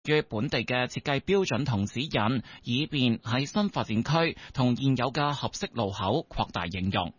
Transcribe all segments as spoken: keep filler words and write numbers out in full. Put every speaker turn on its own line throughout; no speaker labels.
於本地嘅設計標準同指引，以便喺新發展區同現有嘅合適路口擴大應用。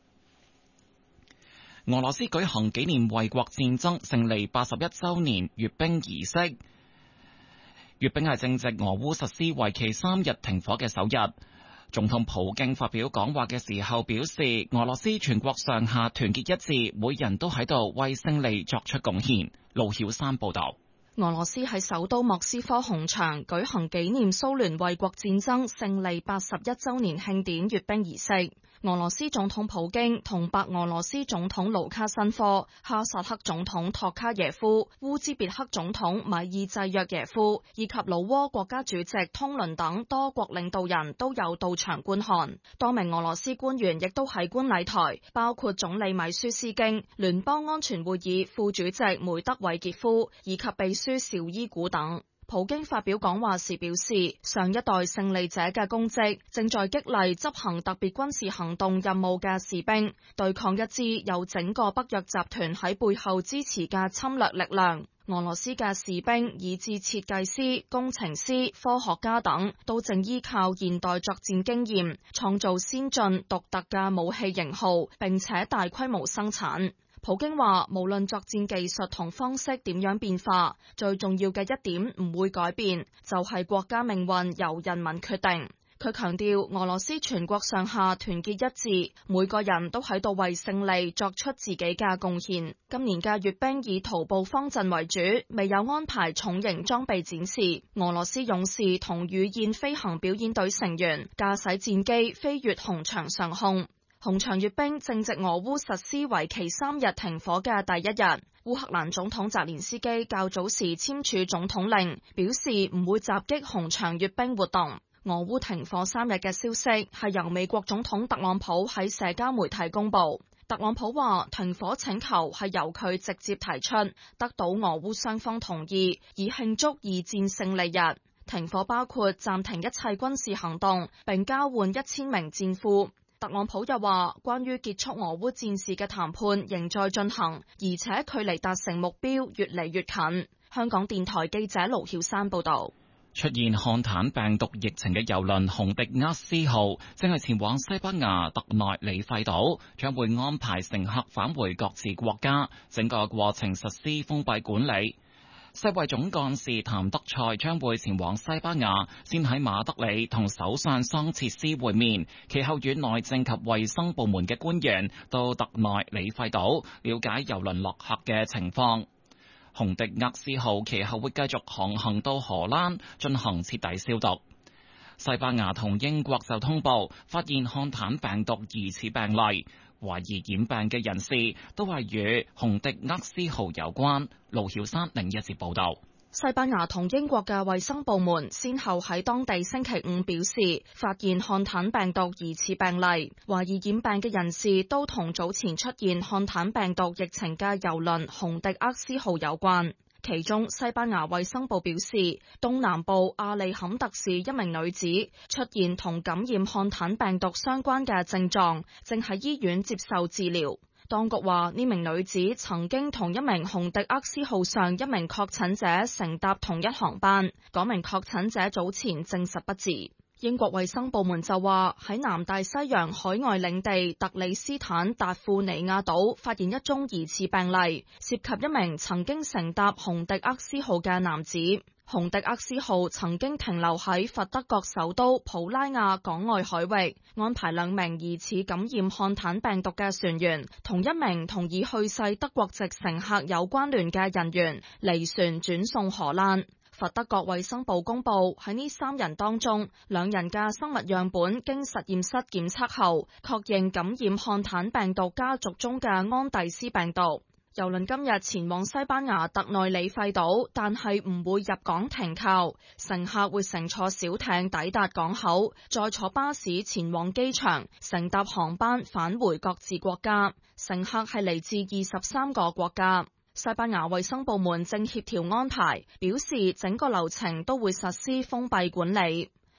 俄羅斯舉行紀念衛國戰爭勝利八十一週年閱兵儀式，閱兵係正值俄烏實施為期三日停火嘅首日。總統普京發表講話嘅時候表示，俄羅斯全國上下團結一致，每人都喺度為勝利作出貢獻。盧曉山報道。
俄羅斯喺首都莫斯科紅場舉行紀念蘇聯衛國戰爭勝利八十一週年慶典閱兵儀式。俄羅斯總統普京同白俄羅斯總統盧卡申科、哈薩克總統托卡耶夫、烏茲別克總統米爾濟約耶夫以及老撾國家主席通倫等多國領導人都有到場觀看。多名俄羅斯官員亦都喺觀禮台，包括總理米舒斯京、聯邦安全會議副主席梅德韋傑夫以及秘書紹伊古等。普京發表講話時表示，上一代勝利者嘅功績正在激勵執行特別軍事行動任務嘅士兵，對抗一支有整個北約集團喺背後支持嘅侵略力量。俄羅斯嘅士兵以至設計師、工程師、科學家等，都正依靠現代作戰經驗，創造先進獨特嘅武器型號，並且大規模生產。普京話，無論作戰技術同方式點樣變化，最重要嘅一點唔會改變，就係國家命運由人民決定。佢強調，俄羅斯全國上下團結一致，每個人都喺度為勝利作出自己嘅貢獻。今年嘅閱兵以徒步方陣為主，未有安排重型裝備展示。俄羅斯勇士同羽燕飛行表演隊成員駕駛戰機飛越紅場上空。紅場閱兵正值俄烏實施為期三日停火嘅第一日。烏克蘭總統澤連斯基較早時簽署總統令，表示唔會襲擊紅場閱兵活動。俄烏停火三日嘅消息係由美國總統特朗普喺社交媒體公布。特朗普話停火請求係由佢直接提出，得到俄烏雙方同意，以慶祝二戰勝利日。停火包括暫停一切軍事行動，並交換一千名戰俘。特朗普又話，關於結束俄烏戰事嘅談判仍在進行，而且距離達成目標越嚟越近。香港電台記者盧曉山報道。
出現漢坦病毒疫情嘅郵輪紅迪厄斯號正係前往西班牙特內里費島，將會安排乘客返回各自國家，整個過程實施封閉管理。世衛總幹事譚德塞將會前往西班牙，先喺馬德里同首相桑切斯會面，其後與內政及衛生部門嘅官員到特內里費島了解郵輪落客嘅情況。紅迪厄斯號其後會繼續航行到荷蘭進行徹底消毒。西班牙同英國就通報發現漢坦病毒疑似病例，懷疑染病嘅人士都係與紅迪厄斯號有關。盧曉山另一節報道。
西班牙同英國嘅衛生部門先後喺當地星期五表示，發現漢坦病毒疑似病例，懷疑染病嘅人士都同早前出現漢坦病毒疫情嘅郵輪紅迪厄斯號有關。其中，西班牙衛生部表示，東南部阿利坎特市一名女子出現同感染漢坦病毒相關嘅症狀，正喺醫院接受治療。當局話，呢名女子曾經同一名紅迪厄斯號上一名確診者乘搭同一航班，嗰名確診者早前證實不治。英國衛生部門就話，喺南大西洋海外領地特里斯坦達富尼亞島發現一宗疑似病例，涉及一名曾經乘搭紅迪厄斯號嘅男子。紅迪厄斯號曾經停留喺佛得角首都普拉亞港外海域，安排兩名疑似感染漢坦病毒嘅船員，同一名同已去世德國籍乘客有關聯嘅人員離船轉送荷蘭。佛得角衛生部公布，喺呢三人當中，兩人嘅生物樣本經實驗室檢測後，確認感染漢坦病毒家族中嘅安第斯病毒。郵輪今日前往西班牙特內里費島，但係唔會入港停靠，乘客會乘坐小艇抵達港口，再坐巴士前往機場，乘搭航班返回各自國家。乘客係嚟自二十三個國家。西班牙衛生部門正協調安排，表示整個流程都會實施封閉管理。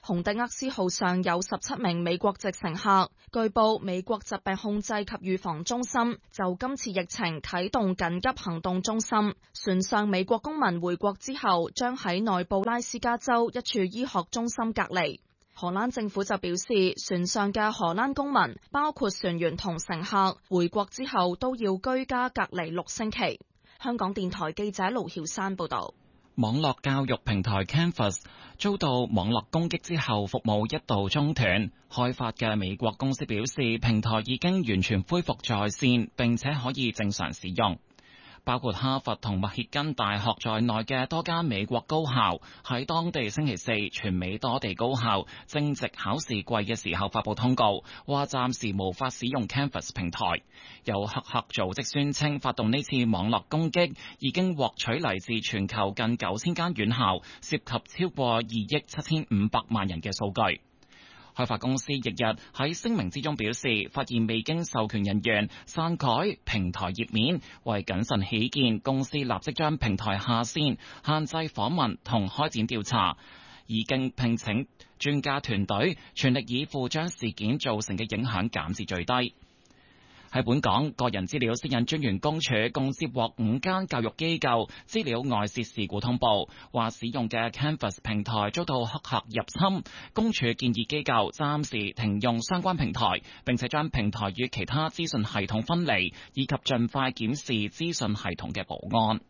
洪迪厄斯號上有十七名美國籍乘客。據報，美國疾病控制及預防中心就今次疫情啟動緊急行動中心。船上美國公民回國之後，將喺內布拉斯加州一處醫學中心隔離。荷蘭政府就表示，船上嘅荷蘭公民，包括船員同乘客，回國之後都要居家隔離六星期。香港電台記者盧曉珊報道。
網絡教育平台 Canvas 遭到網絡攻擊之後，服務一度中斷。開發嘅美國公司表示，平台已經完全恢復在線，並且可以正常使用。包括哈佛同密歇根大學在內嘅多間美國高校喺當地星期四全美多地高校正值考試季嘅時候發佈通告，話暫時無法使用 Canvas 平台。有黑客組織宣稱，發動呢次網絡攻擊已經獲取嚟自全球近九千間院校，涉及超過二億七千五百萬人嘅數據。開發公司翌日喺聲明之中表示，發現未經授權人員篡改平台頁面，為謹慎起見，公司立即將平台下線，限制訪問同開展調查，已經聘請專家團隊，全力以赴將事件造成嘅影響減至最低。喺本港，個人資料私隱專員公署共接獲五間教育機構資料外泄事故通報，話使用嘅 Canvas 平台遭到黑客入侵。公署建議機構暫時停用相關平台，並且將平台與其他資訊系統分離，以及盡快檢視資訊系統嘅保安。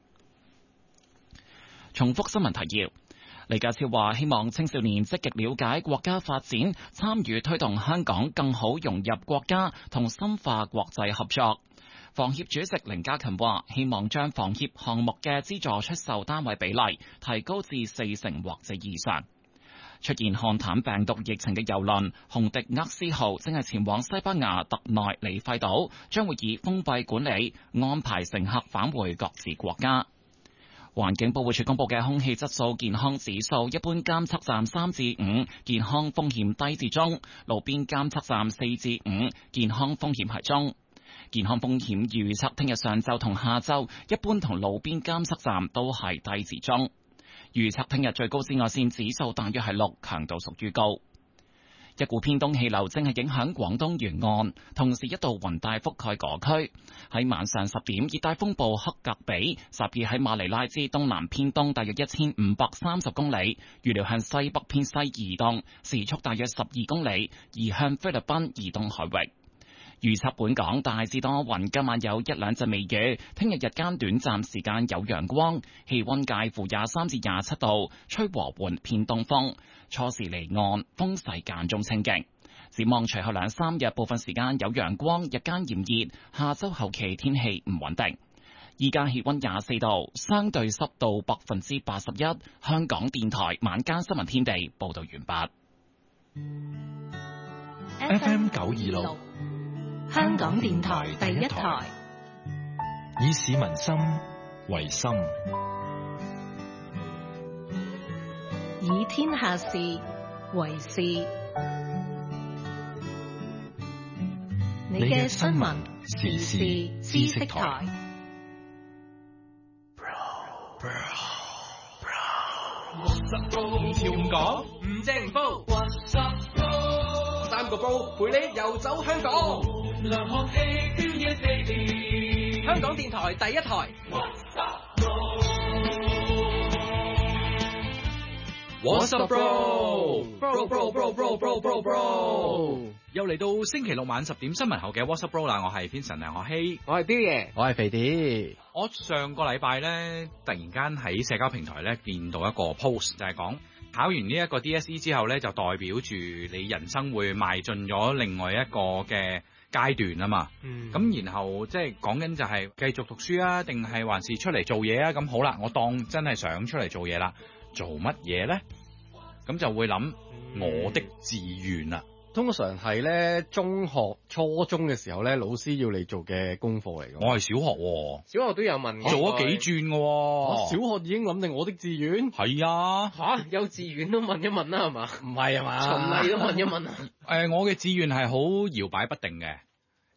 重複新聞提要。李家超話：希望青少年積極了解國家發展，參與推動香港更好融入國家同深化國際合作。房協主席凌家勤話：希望將房協項目嘅資助出售單位比例提高至四成或者以上。出現漢坦病毒疫情嘅郵輪洪迪厄斯號正係前往西班牙特內里費島，將會以封閉管理安排乘客返回各自國家。環境保護署公布嘅空氣質素健康指數，一般監測站三至五，健康風險低至中；路邊監測站四至五，健康風險係中。健康風險預測聽日上晝同下晝，一般同路邊監測站都係低至中。預測聽日最高紫外線指數大約係六，強度屬於高。一股偏東氣流正係影響廣東沿岸，同時一道雲帶覆蓋嗰區。喺晚上十點，熱帶風暴克格比集結喺馬尼拉之東南偏東大約一千五百三十公里，預料向西北偏西移動，時速大約十二公里，移向菲律賓以東海域。預測本港大致多雲，今晚有一兩陣微雨，聽日日間短暫時間有陽光，氣溫介乎廿三至廿七度，吹和緩偏東風，初時離岸，風勢間中清勁。展望隨後兩三日部分時間有陽光，日間炎熱，下周後期天氣唔穩定。依家氣溫廿四度，相對濕度百分之八十一。香港電台晚間新聞天地報道完畢。
F M 九二六。香港電台第一台，以市民心為心，
以天下事為事。你嘅新聞時事知識台。
唔潮唔講，唔正唔煲，三個煲陪你遊走香港。香港電台第一台。What's up, bro? Bro, bro, bro, bro, bro, bro, bro. 又嚟到星期六晚十點新聞後嘅 What's up, bro 啦！我係 Vincent 梁學希，
我係彪爺，
我係肥啲。
我上個禮拜咧，突然間喺社交平台咧見到一個 post，就係講考完呢一個 D S E 之後咧，就代表住你人生會邁進咗另外一個嘅階段啊嘛。咁、嗯、然後即係講緊就係繼續讀書啊，定係還是出嚟做嘢啊？咁好啦，我當真係想出嚟做嘢啦，做乜嘢咧？咁就會諗我的志願啦。
通常係咧中學、初中嘅時候咧，老師要你做嘅功課嚟嘅。
我係小學、哦，
小學都有問過，
做咗幾轉嘅、哦。
小學已經諗定我的志願。
係啊，
吓幼稚園都問一問啦，係嘛？
唔係啊嘛，
循例都問一問啊。
誒、呃，我嘅志願係好搖擺不定嘅，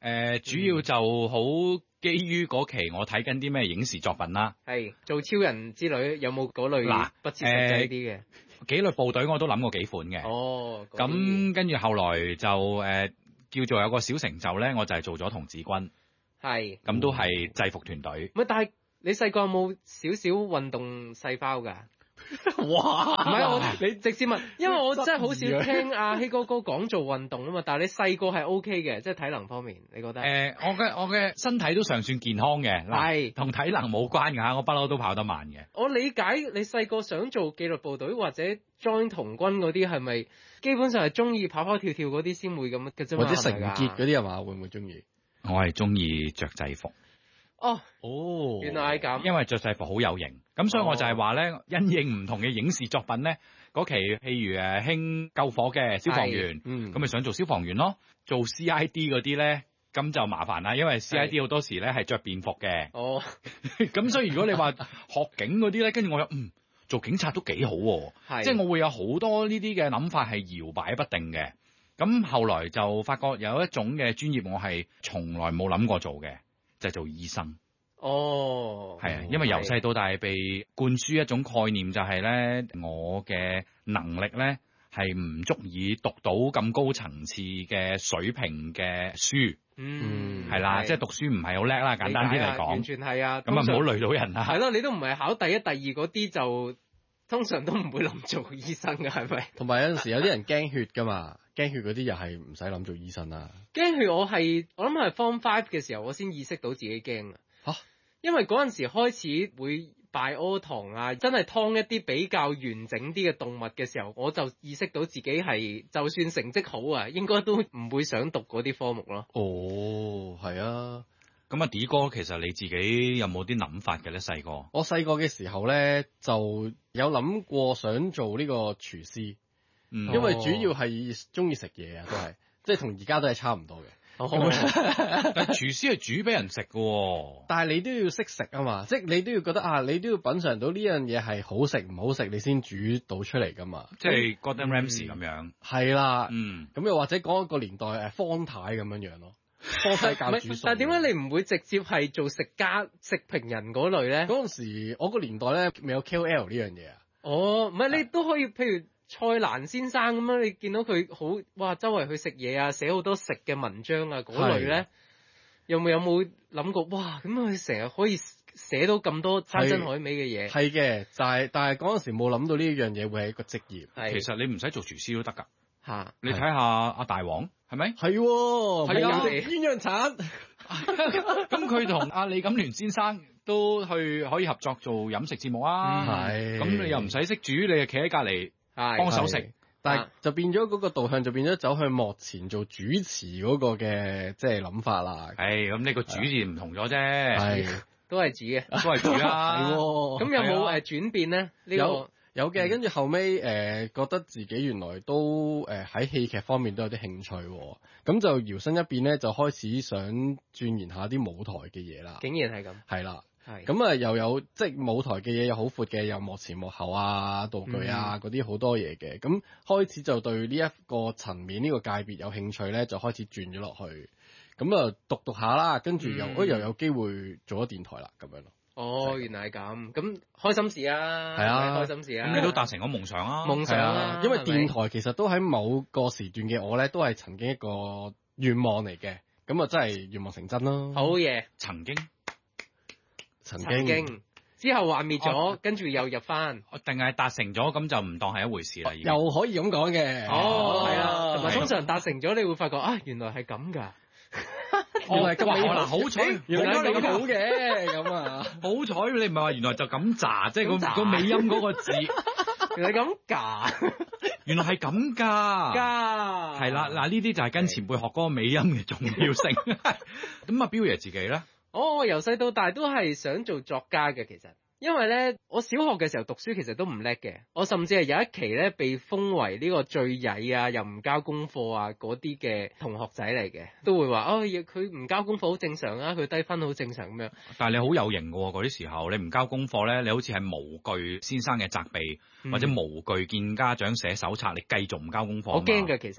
呃，主要就好基於嗰期我睇緊啲咩影視作品啦。
係做超人之類，有冇嗰類
嗱
不切實際啲嘅？
紀律部隊我都諗過幾款嘅。
哦，
咁跟住後來就誒、呃、叫做有個小成就咧，我就係做咗童子軍。
係。
咁都係制服團隊。
唔係，但係你細個有冇少少運動細胞㗎？
哇！
唔係我你直接問，因為我真係好少聽阿希哥哥講做運動啊嘛。但係你細個係 O K 嘅，即係體能方面，你覺得？
誒、呃，我嘅我嘅身體都尚算健康嘅，
係
同體能冇關㗎，我不嬲都跑得慢嘅。
我理解你細個想做紀律部隊或者 join 童軍嗰啲，係咪基本上係中意跑跑跳跳嗰啲先會咁嘅啫嘛？
或者成傑嗰啲係嘛？會唔會中意？
我係中意着制服。
哦，
哦，
原來係咁。
因為着制服好有型，咁所以我就係話咧，因應唔同嘅影視作品咧，嗰期譬如誒興救火嘅消防員，
嗯，
咁咪想做消防員咯。做 C I D 嗰啲咧，咁就麻煩啦，因為 C I D 好多時咧係着便服嘅。
哦，
咁所以如果你話學警嗰啲咧，跟住我又嗯做警察都幾好喎，即係我會有好多呢啲嘅諗法係搖擺不定嘅。咁後來就發覺有一種嘅專業我係從來冇諗過做嘅。就係做醫生。
哦，
係啊，因為由細到大被灌輸一種概念，就係咧，我嘅能力咧係唔足以讀到咁高層次嘅水平嘅書。
嗯，
係啦，即係讀書唔係好叻啦，簡單啲嚟講。
完全係啊，
咁啊唔好累到人啦。
係咯，你都唔係考第一、第二嗰啲就通常都唔會諗做醫生㗎，係咪？
同埋有陣時有啲人驚血㗎嘛，驚血嗰啲又係唔使諗做醫生啦。
驚血我係我諗係 Form Five 嘅時候，我先意識到自己驚啊！
嚇，
因為嗰陣時開始會拜屙堂啊，真係劏一啲比較完整啲嘅動物嘅時候，我就意識到自己係就算成績好啊，應該都唔會想讀嗰啲科目咯。
哦，係啊。
咁啊，D 哥其實你自己有冇啲諗法嘅咧？細個
我細個嘅時候咧，就有諗過想做呢個廚師，
嗯、
因為主要係中意食嘢啊，都係即係同而家都係差唔多嘅。
哦、
但係廚師係煮俾人食嘅、哦，
但係你都要識食啊嘛，即係你都要覺得啊，你都要品嚐到呢樣嘢係好食唔好食，你先煮到出嚟噶嘛。
即係 Gordon Ramsay 咁樣。
係啦，
嗯，
咁又或者講一個年代誒方太咁樣樣咯。方太教煮餸，
但係點解你唔會直接係做食家食評人嗰類咧？
嗰陣時我個年代咧未有 K O L 呢樣嘢啊。
哦，唔係你都可以，譬如蔡瀾先生咁樣，你見到佢好哇，周圍去食嘢啊，寫好多食嘅文章啊嗰類咧，有冇有冇諗過哇？咁佢成日可以寫到咁多山珍海味嘅嘢？係
嘅，就係但係嗰陣時冇諗到呢樣嘢會係一個職業。
其實你唔使做廚師都得㗎。
嚇！
你睇下阿大王係咪？
係喎，
係啊，
鴛鴦產。
咁佢同阿李錦聯先生都去可以合作做飲食節目啊。
係。
咁你又唔使識煮，你就企喺隔離幫手食。
但係就變咗嗰個導向，就變咗走向幕前做主持嗰個嘅即係諗法啦。
係，咁呢個主字唔同咗啫。
係，
都係煮嘅，
都係煮啦。
係喎。
咁有冇誒轉變咧？呢個
有嘅，跟住後尾誒、呃、覺得自己原來都誒喺、呃、戲劇方面都有啲興趣、哦，咁就搖身一變咧，就開始想鑽研下啲舞台嘅嘢啦。
竟然係咁，
係啦，
係
咁啊又有即係舞台嘅嘢又好闊嘅，有幕前幕後啊、道具啊嗰啲好多嘢嘅，咁開始就對呢一個層面呢、呢個界別有興趣咧，就開始轉咗落去，咁啊讀讀下啦，跟住又、嗯、又有機會做咗電台啦，咁樣咯。
哦，原來係咁，咁開心事啊，
係啊，
開心事啊，
咁你都達成咗夢想啊，
夢想啊，
因為電台其實都喺某個時段嘅我咧，都係曾經一個願望嚟嘅，咁啊真係願望成真咯。
好嘢，
曾經，
曾經，
曾經之後幻滅咗，跟住又入翻，
定係達成咗，咁就唔當係一回事啦。
又可以咁講嘅，
哦，係啊，同埋通常達成咗，你會發覺啊，原來係咁㗎。
原來咁美
嗱，好彩，
原來咁好嘅，咁啊，
好彩你唔係話原來就咁炸，即係個個尾音嗰個字，
原來咁㗎，
原來係咁㗎，
㗎，
係啦，嗱呢啲就係跟前輩學嗰個尾音嘅重要性。咁啊，彪爺自己咧，
哦，我由細到大都係想做作家嘅，其實。因為咧，我小學嘅時候讀書其實都唔叻嘅，我甚至係有一期咧被封為呢個最曳啊，又唔交功課啊嗰啲嘅同學仔嚟嘅，都會話哦，佢唔交功課好正常啊，佢低分好正常咁樣。
但係你好有型嘅喎，嗰啲時候你唔交功課咧，你好似係無懼先生嘅責備，嗯、或者無懼見家長寫手冊，你繼續唔交功課。
我驚㗎，其實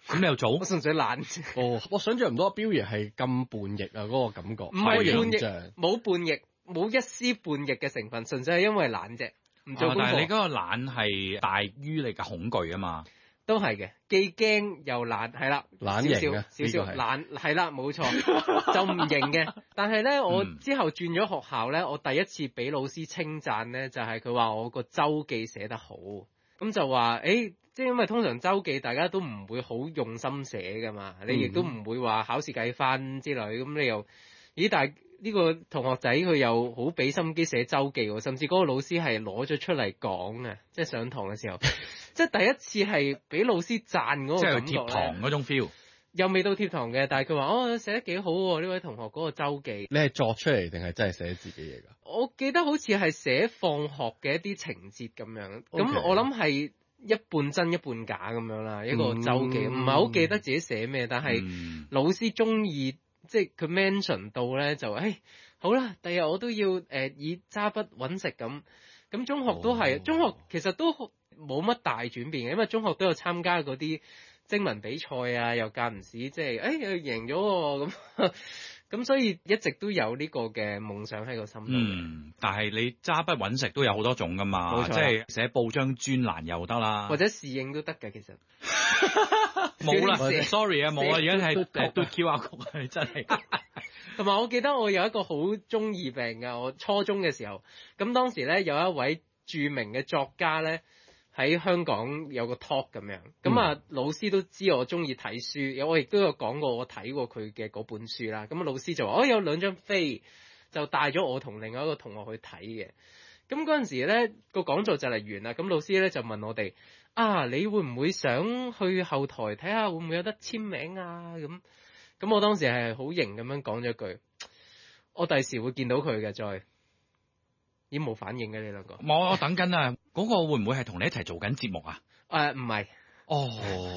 咁你又做？
我純粹懶。
哦，我想象唔到阿彪爺係咁叛逆啊，嗰、那個感覺。
唔係叛逆，冇叛逆，冇一絲叛逆嘅成分，純粹係因為懶啫，唔做功課。
啊、但係你嗰個懶係大於你嘅恐懼啊嘛。
都係嘅，既驚又懶，係啦，
懶型
少少少少懶，係啦，冇錯，就唔型嘅。但係咧，我之後轉咗學校咧，我第一次俾老師稱讚咧，就係佢話我個周記寫得好，咁就話，誒、欸，即係因為通常周記大家都唔會好用心寫噶嘛，你亦都唔會話考試計分之類，咁你又，咦，但係呢個同學仔佢又好俾心機寫周記喎，甚至嗰個老師係攞咗出嚟講啊，即係上堂嘅時候。即係第一次係俾老師讚嗰個感覺，
即係貼堂嗰種 feel，
又未到貼堂嘅，但係佢話哦寫得幾好喎，呢位同學嗰個周記。
你係作出嚟定係真係寫自己嘢㗎？
我記得好似係寫放學嘅一啲情節咁樣，咁
Okay.
我諗係一半真一半假咁樣啦，一個周記，唔係好記得自己寫咩，但係老師中意，即係佢 mention 到咧就誒、哎、好啦，第日我都要誒、呃、以揸筆揾食咁，咁中學都係，oh. 中學其實都冇乜大轉變嘅，因為中學都有參加嗰啲徵文比賽啊，又間唔時即係誒又贏咗喎咁，咁所以一直都有呢個嘅夢想喺個心度。
嗯，但係你揸筆揾食都有好多種噶嘛，
冇錯，
即係寫報章專欄又得啦，
或者侍應都得嘅其實。
冇啦，sorry 啊，冇啊，而家係誒都 Q R 曲啊，真係。
同埋我記得我有一個好中二病㗎，我初中嘅時候，咁當時咧有一位著名嘅作家咧。喺香港有個 talk 咁樣，咁啊、嗯、老師都知我中意睇書，我亦都有講過我睇過佢嘅嗰本書啦。咁啊老師就話：我、哦、有兩張飛，就帶咗我同另外一個同學去睇嘅。咁嗰陣時咧個講座就嚟完啦，咁老師咧就問我哋：啊，你會唔會想去後台睇下會唔會有得簽名啊？咁咁我當時係好型咁樣講咗句：我第時會見到佢嘅再。已經冇反應嘅你兩個，
我我等緊啊！嗰、嗰個會唔會係同你一齊做緊節目啊？
誒唔係，
哦，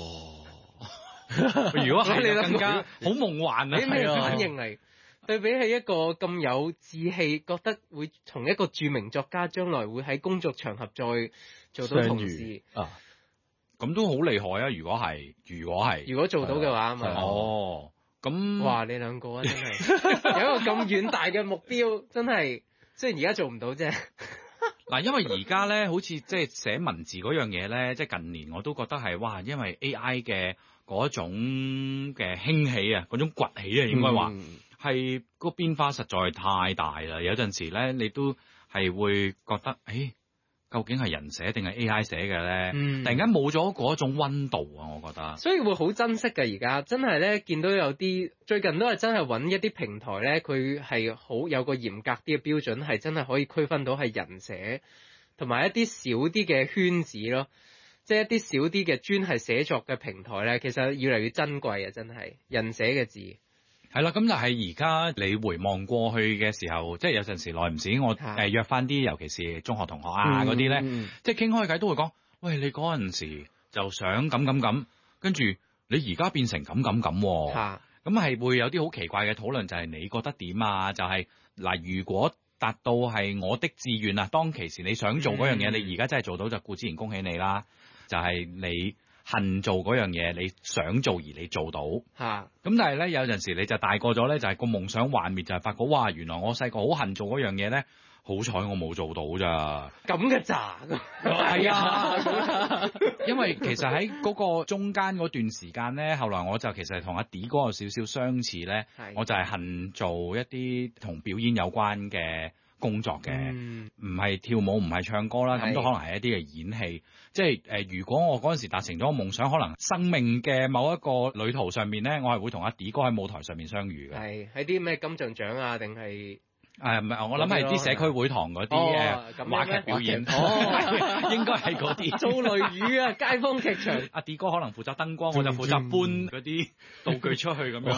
如果係你更加好夢幻啊！
啲咩反應嚟？對比起一個咁有志氣，覺得會從一個著名作家將來會喺工作場合再做到同事
啊，
咁都好厲害啊！如果係，如果係，
如果做到嘅話啊嘛，
哦，咁
哇！你兩個啊，真係有一個咁遠大嘅目標，真係。雖然而家做唔到啫，
嗱，因為而家咧，好似即係寫文字嗰樣嘢咧，即係近年我都覺得係哇，因為 A I 嘅嗰種嘅興起啊，嗰種崛起啊，應該話係個變化實在太大啦。有陣時咧，你都係會覺得，誒，究竟係人寫定係 A I 寫嘅咧？嗯、突然間冇咗嗰種溫度啊，我覺得。所以
會好珍惜嘅而家，真係咧見到有啲最近都係真係揾一啲平台咧，佢係好有個嚴格啲嘅標準，係真係可以區分到係人寫，同埋一啲少啲嘅圈子咯，即係一啲少啲嘅專係寫作嘅平台咧，其實越嚟越珍貴啊！真係人寫嘅字。
係啦，咁但係而家你回望過去嘅時候，即係有陣時耐唔時我誒約翻啲，尤其是中學同學啊嗰啲咧，嗯、即係傾開偈都會講，喂，你嗰陣時就想咁咁咁，跟住你而家變成咁咁咁，咁係會有啲好奇怪嘅討論，就係你覺得點啊？就係、是、嗱，如果達到係我的志願啊，當其時你想做嗰樣嘢，嗯、你而家真係做到就固之然恭喜你啦，就係、是、你。恨做嗰樣嘢，你想做而你做到，嚇咁、啊、但係咧有陣時你就大個咗咧，就係、是、個夢想幻滅，就係、是、發覺哇，原來我細個好恨做嗰樣嘢咧，好彩我冇做到咋，
咁嘅咋，
係啊，因為其實喺嗰個中間嗰段時間咧，後來我就其實同阿 D 哥有少少相似咧，的我就係恨做一啲同表演有關嘅工作嘅，唔係、嗯、跳舞唔係唱歌啦，咁的都可能係一啲嘅演戲。即係誒、呃，如果我嗰陣時達成咗個夢想，可能生命嘅某一個旅途上面咧，我係會同阿 D 哥喺舞台上面相遇嘅。係
喺啲咩金像獎啊，定係
誒唔係？我諗係啲社區會堂嗰啲誒話劇表演。哦，應該係嗰啲。
做雷雨啊，街坊劇場。
阿 D 哥可能負責燈光，我就負責搬嗰啲道具出去咁樣。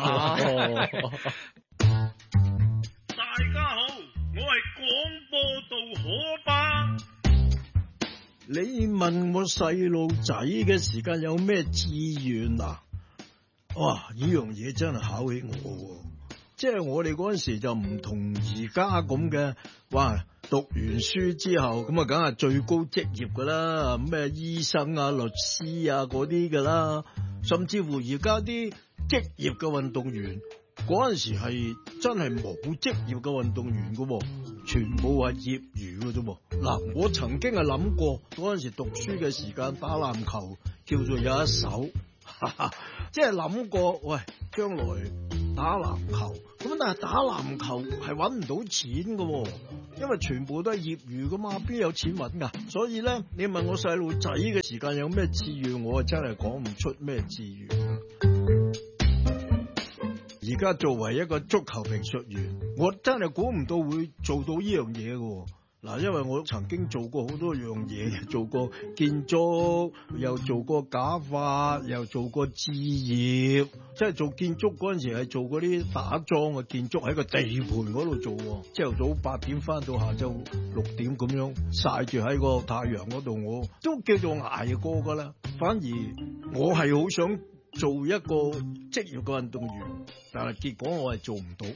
大家好，我係廣播道可巴。你問我細路仔嘅時間有咩志願啊？哇！呢樣嘢真係考起我喎，即係我哋嗰陣時就唔同而家咁嘅，哇！讀完書之後咁啊，梗係最高職業噶啦，咩醫生啊、律師啊嗰啲噶啦。 甚至乎而家啲職業嘅運動員嗰陣時係真係冇職業嘅運動員㗎喎，全部係業餘㗎啫喎。嗱，我曾經係諗過嗰陣時讀書嘅時間打籃球叫做有一手，即係諗過喂將來打籃球咁，但係打籃球係揾唔到錢㗎喎，因為全部都係業餘㗎嘛，邊有錢揾㗎？所以咧，你問我細路仔嘅時間有咩志願，我真係講唔出咩志願。而家作為一個足球評述員，我真係估唔到會做到呢樣嘢嘅。嗱，因為我曾經做過好多樣嘢，做過建築，又做過假髮，又做過置業。即係做建築嗰陣時係做嗰啲打樁嘅建築，喺個地盤嗰度做。朝頭早八點翻到下晝六點咁樣曬住喺個太陽嗰度，我都叫做捱過㗎啦。反而我係好想做一個職業嘅運動員，但係結果我係做唔到。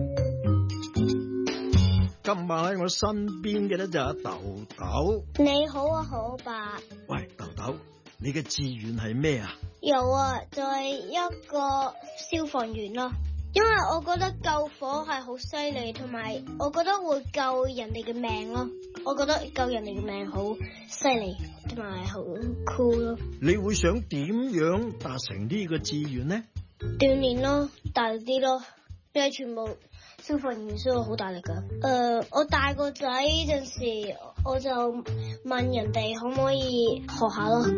今晚喺我身邊嘅咧就係豆豆。
你好啊，可伯。
喂，豆豆，你嘅志願係咩啊？
有啊，就係一個消防員咯。因為我覺得救火係好犀利，同埋我覺得會救人哋嘅命咯。我覺得救人哋嘅命好犀利，同埋好酷咯。
你會想點樣達成呢個志願呢？
鍛煉咯，大力啲咯，因為全部消防員需要好大力噶。誒、呃，我大個仔陣時，我就問人哋可唔可以學下咯。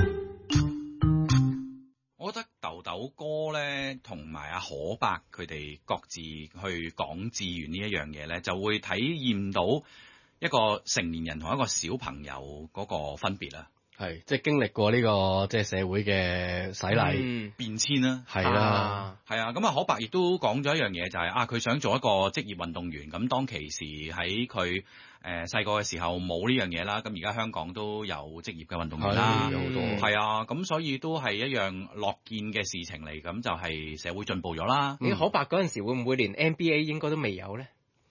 我覺得豆豆哥咧，同埋阿可伯佢哋各自去講志願呢一樣嘢咧，就會體驗到一個成年人同一個小朋友嗰個分別啦。
係，即係經歷過呢、這個即係社會嘅洗禮、
嗯、變遷啦。
係啦，
係啊。咁啊，可伯亦都講咗一樣嘢，就係、是、啊，佢想做一個職業運動員。咁當其時喺佢誒細個嘅時候冇呢樣嘢啦。咁而家香港都有職業嘅運動員啦，有好多。係啊，咁所以都係一樣樂見嘅事情嚟。咁就係社會進步咗啦。
你、嗯、可伯嗰陣時會唔會連 N B A 應該都未有咧？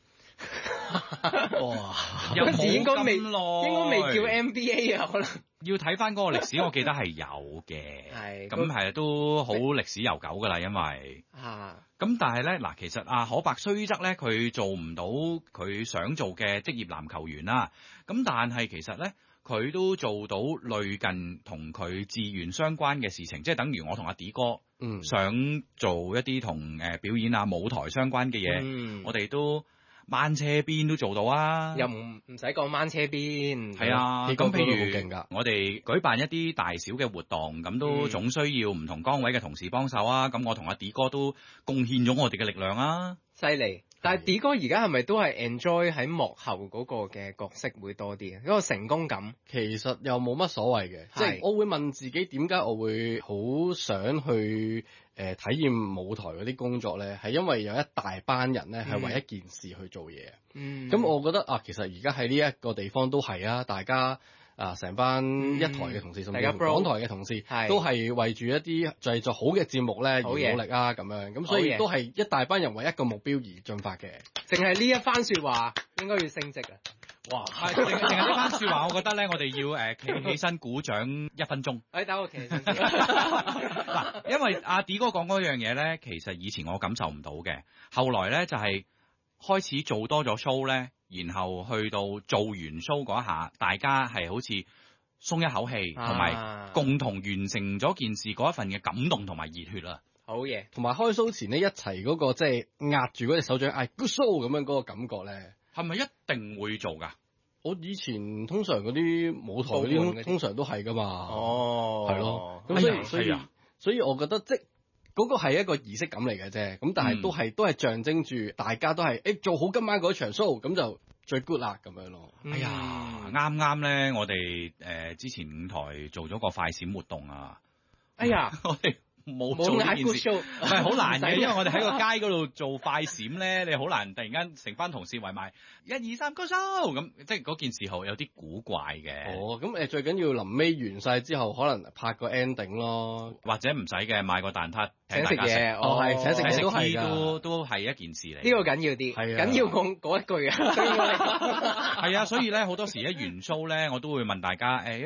哇！
嗰陣時應該未，應該未叫 N B A 啊，可能
要睇翻嗰個歷史，我記得係有嘅。係咁係都好歷史悠久㗎啦，因為啊，咁但係咧嗱，其實啊可伯雖則咧，佢做唔到佢想做嘅職業籃球員啦。咁但係其實咧，佢都做到類近同佢志願相關嘅事情，即係等於我同阿 D 哥，嗯，想做一啲同誒表演啊舞台相關嘅嘢，嗯，我哋都。掹車邊都做到啊！
又唔唔使講掹車邊，
係啊！咁譬如我哋舉辦一啲大小嘅活動，咁都總需要唔同崗位嘅同事幫手啊！咁我同阿 D 哥都貢獻咗我哋嘅力量啊！
犀利！但係 D 哥而家係咪都係 enjoy 喺幕後嗰個嘅角色會多啲啊？嗰個成功感
其實又冇乜所謂嘅，即係我會問自己點解我會好想去。誒、呃、體驗舞台嗰啲工作咧，係因為有一大班人咧係為一件事去做嘢。嗯，咁我覺得啊，其實而家喺呢一個地方都係啊，大家啊成班一台嘅同事，甚至乎港台嘅同事，都係為住一啲製作好嘅節目咧而努力啊咁樣。咁所以都係一大班人為一個目標而進發嘅。
淨係呢一番説話應該要升職啊！
哇！係淨淨係呢番説話，我覺得咧，我哋要誒企、呃、起身鼓掌一分鐘。
誒，等我企起身。
嗱，因為阿 D 哥講嗰樣嘢咧，其實以前我感受唔到嘅，後來咧就係、是、開始做多咗 show 咧，然後去到做完 show 嗰一下，大家係好似鬆一口氣，同埋、啊、共同完成咗件事嗰一份嘅感動同埋熱血啊！
好嘢，
同埋開 show 前呢，一齊嗰、那個即係壓住嗰隻手掌嗌 good show 咁樣嗰個感覺咧。
係咪一定會做㗎？
我以前通常嗰啲舞台嗰啲通常都係㗎嘛。哦，係咯。咁所以、哎、所以、哎、所以我覺得即係嗰個係一個儀式感嚟嘅啫。咁但係都係、嗯、都係象徵住大家都係誒、欸、做好今晚嗰場 show，咁就最 good 啦咁樣咯。
哎呀，啱啱咧，我哋誒、呃、之前五台做咗個快閃活動啊。
哎呀，
我哋。冇做呢件事，唔係好難嘅，因為我哋喺個街嗰度做快閃咧，你好難突然間成班同事圍埋一二三 go show 咁，即係嗰件事後有啲古怪嘅。
哦，咁誒最緊要臨尾完晒之後，可能拍個 ending 咯，
或者唔使嘅，買個蛋撻
請食嘢，
哦係請食嘢都係
都都係一件事嚟。
呢個緊要啲，係啊，緊要講嗰一句啊。係
啊，所以咧好多時一完 show 咧，我都會問大家誒誒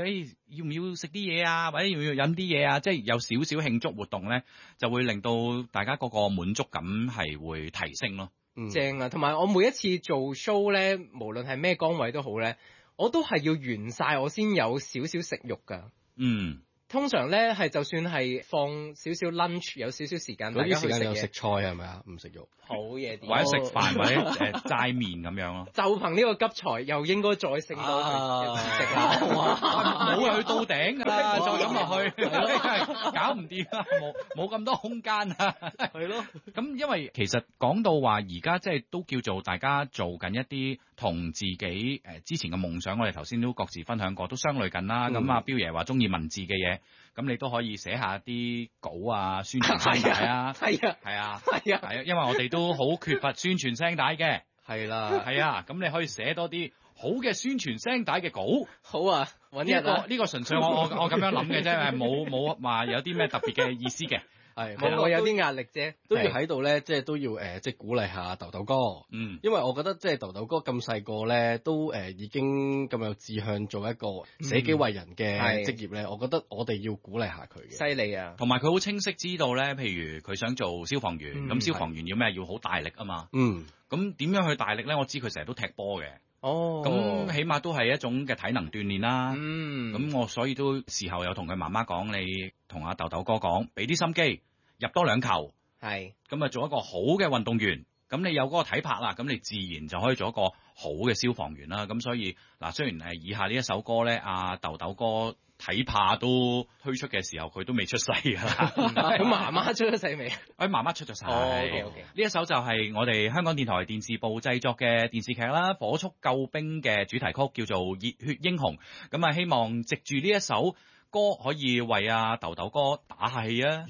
要唔要食啲嘢啊，或者要唔要飲啲嘢啊，即係有少少慶祝活動咧，就會令到大家嗰個滿足感係會提升咯。
嗯、正啊，同埋我每一次做 show 咧，無論係咩崗位都好咧，我都係要完晒我先有少少食慾㗎。
嗯。通
常咧係就算係放少少 lunch 有少少時間，
嗰啲時間有食菜係咪啊？唔食肉，
好嘢，
或者食飯或者誒齋麵咁樣咯。
就憑呢個急才，又應該再升多佢食啦，
冇去到頂㗎啦，再咁落去，搞唔掂啦，冇冇咁多空間啊。
係咯，
咁因為其實講到話而家即係都叫做大家做緊一啲同自己誒之前嘅夢想，我哋頭先都各自分享過，都相類近啦。咁、嗯、阿彪爺話中意文字嘅嘢。咁你都可以寫下啲稿啊，宣傳聲帶啊，
係啊，
係啊，
係啊，
係啊，因為我哋都好缺乏宣傳聲帶嘅，
係啦，
係啊，咁你可以寫多啲好嘅宣傳聲帶嘅稿。
好啊，揾一個
呢、呢個純粹我我我咁樣諗嘅啫，係冇冇話有啲咩特別嘅意思嘅。
係，
冇我有啲壓力啫，
都要喺度咧，即係都要誒，即係鼓勵下豆豆哥。
嗯，
因為我覺得即係豆豆哥咁細個咧，都誒已經咁有志向做一個捨己為人嘅職業咧、嗯，我覺得我哋要鼓勵下佢嘅。
犀利啊！
同埋佢好清晰知道咧，譬如佢想做消防員，咁、嗯、消防員要咩？要好大力啊嘛。
嗯。
咁點樣去大力咧？我知佢成日都踢波嘅。
哦。
咁起碼都係一種嘅體能鍛鍊啦。
嗯。
咁我所以都事後有同佢媽媽講，你同阿豆豆哥講，俾啲心機。入多兩球，
係
咁啊，做一個好嘅運動員。咁你有嗰個體魄啦，咁你自然就可以做一個好嘅消防員啦。咁所以嗱，雖然誒以下呢一首歌咧，阿豆豆哥體魄都推出嘅時候，佢都未出世㗎啦。
咁媽媽出咗世未？
誒媽媽出咗世。
哦 OK OK。
呢一首就係我哋香港電台電視部製作嘅電視劇啦，《火速救兵》嘅主題曲，叫做《熱血英雄》。咁啊，希望藉住呢一首歌可以為阿豆豆哥打下氣啊！